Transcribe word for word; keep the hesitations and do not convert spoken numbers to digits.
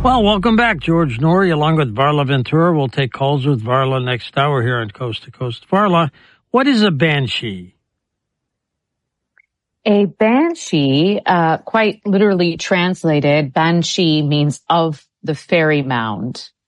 Well, welcome back, George Noory, along with Varla Ventura. We'll take calls with Varla next hour here on Coast to Coast. Varla, what is a banshee? A banshee, uh, quite literally translated, banshee means of the fairy mound.